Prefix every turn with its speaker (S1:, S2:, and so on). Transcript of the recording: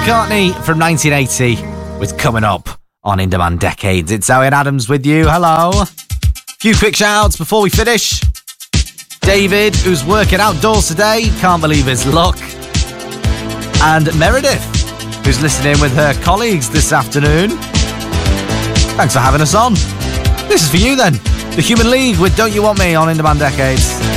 S1: McCartney from 1980 with Coming Up on In Demand Decades. It's Owen Adams with you. Hello. Few quick shout-outs before we finish. David, who's working outdoors today, can't believe his luck. And Meredith, who's listening with her colleagues this afternoon. Thanks for having us on. This is for you then. The Human League with Don't You Want Me on In Demand Decades.